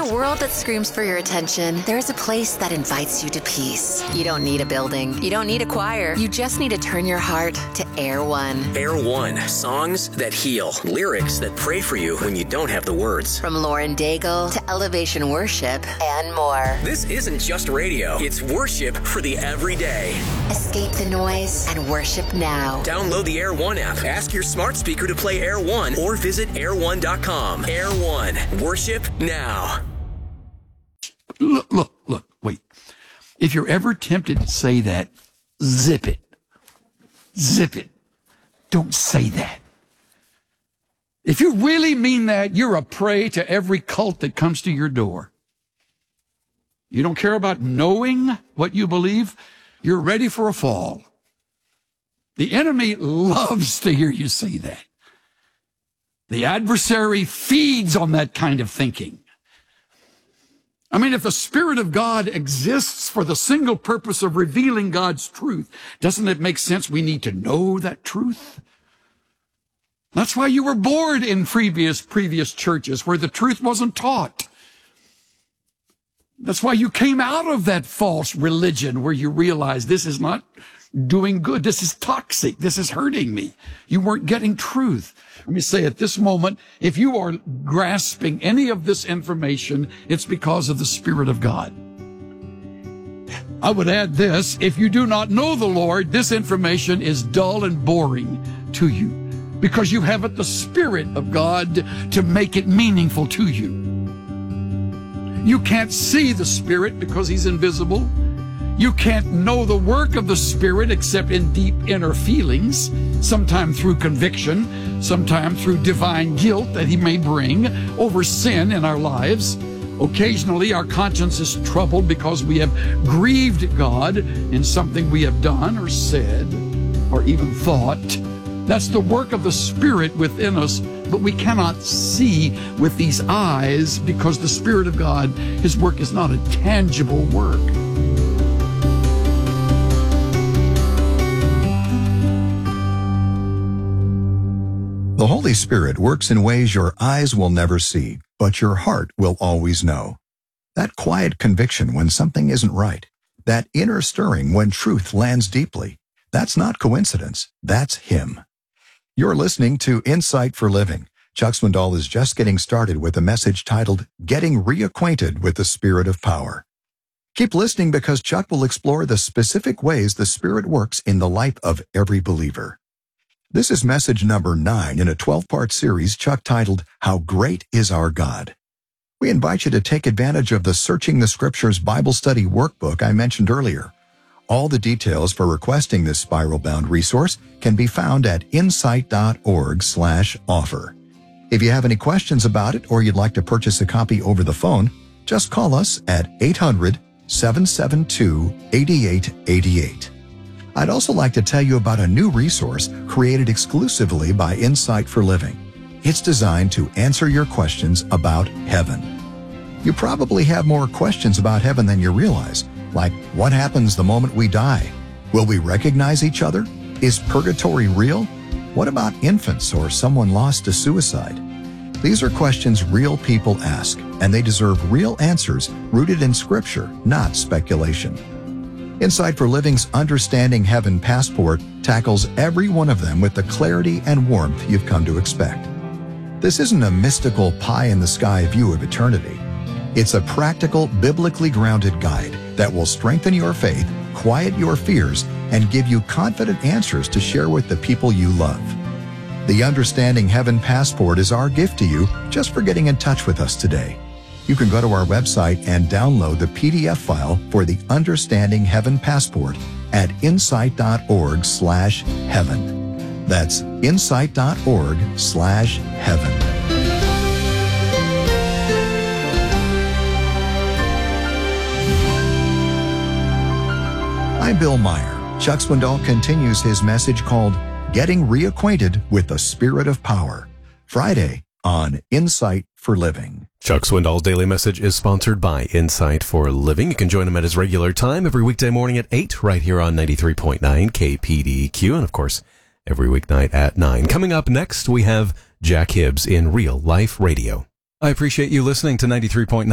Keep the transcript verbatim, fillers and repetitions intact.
a world that screams for your attention, there's a place that invites you to peace. You don't need a building. You don't need a choir. You just need to turn your heart to Air One. Air One. Songs that heal. Lyrics that pray for you when you don't have the words. From Lauren Daigle to Elevation Worship and more. This isn't just radio. It's worship for the everyday. Escape the noise and worship now. Download the Air One app. Ask your smart speaker to play Air One or visit air one dot com. Air One. Worship now. Look, look, look, wait. If you're ever tempted to say that, zip it. Zip it. Don't say that. If you really mean that, you're a prey to every cult that comes to your door. You don't care about knowing what you believe. You're ready for a fall. The enemy loves to hear you say that. The adversary feeds on that kind of thinking. I mean, if the Spirit of God exists for the single purpose of revealing God's truth, doesn't it make sense we need to know that truth? That's why you were bored in previous, previous churches where the truth wasn't taught. That's why you came out of that false religion where you realized this is not doing good. This is toxic. This is hurting me. You weren't getting truth. Let me say at this moment, if you are grasping any of this information, it's because of the Spirit of God. I would add this, if you do not know the Lord, this information is dull and boring to you because you haven't the Spirit of God to make it meaningful to you. You can't see the Spirit because He's invisible. You can't know the work of the Spirit except in deep inner feelings, sometimes through conviction, sometimes through divine guilt that He may bring over sin in our lives. Occasionally, our conscience is troubled because we have grieved God in something we have done or said or even thought. That's the work of the Spirit within us, but we cannot see with these eyes because the Spirit of God, His work is not a tangible work. The Holy Spirit works in ways your eyes will never see, but your heart will always know. That quiet conviction when something isn't right, that inner stirring when truth lands deeply, that's not coincidence, that's Him. You're listening to Insight for Living. Chuck Swindoll is just getting started with a message titled, Getting Reacquainted with the Spirit of Power. Keep listening because Chuck will explore the specific ways the Spirit works in the life of every believer. This is message number nine in a twelve-part series Chuck titled, How Great is Our God. We invite you to take advantage of the Searching the Scriptures Bible Study Workbook I mentioned earlier. All the details for requesting this spiral-bound resource can be found at insight.org slash offer. If you have any questions about it or you'd like to purchase a copy over the phone, just call us at eight hundred, seven seven two, eight eight eight eight. I'd also like to tell you about a new resource created exclusively by Insight for Living. It's designed to answer your questions about heaven. You probably have more questions about heaven than you realize, like what happens the moment we die? Will we recognize each other? Is purgatory real? What about infants or someone lost to suicide? These are questions real people ask, and they deserve real answers rooted in Scripture, not speculation. Insight for Living's Understanding Heaven Passport tackles every one of them with the clarity and warmth you've come to expect. This isn't a mystical pie-in-the-sky view of eternity. It's a practical, biblically grounded guide that will strengthen your faith, quiet your fears, and give you confident answers to share with the people you love. The Understanding Heaven Passport is our gift to you just for getting in touch with us today. You can go to our website and download the P D F file for the Understanding Heaven Passport at insight.org slash heaven. That's insight.org slash heaven. I'm Bill Meyer. Chuck Swindoll continues his message called Getting Reacquainted with the Spirit of Power, Friday on Insight for Living. Chuck Swindoll's daily message is sponsored by Insight for Living. You can join him at his regular time every weekday morning at eight right here on ninety-three point nine K P D Q, and of course every weeknight at nine. Coming up next, we have Jack Hibbs in Real Life Radio. I appreciate you listening to ninety-three point nine